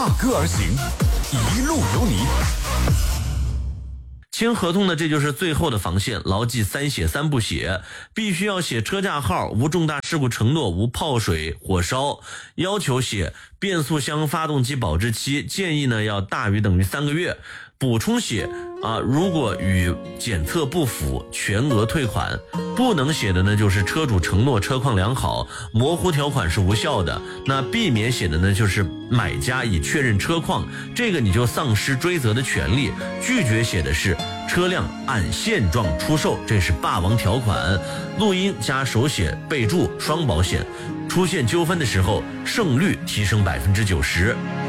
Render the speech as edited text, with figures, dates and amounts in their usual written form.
大歌而行，一路有你。 签合同呢，这就是最后的防线，牢记3写3不写，必须要写车架号、无重大事故承诺、无泡水、火烧，要求写变速箱发动机保质期，建议呢要大于等于3个月，补充写如果与检测不符，全额退款。不能写的呢就是车主承诺车况良好，模糊条款是无效的。那避免写的呢就是买家已确认车况，这个你就丧失追责的权利。拒绝写的是车辆按现状出售，这是霸王条款。录音加手写备注双保险，出现纠纷的时候胜率提升90%。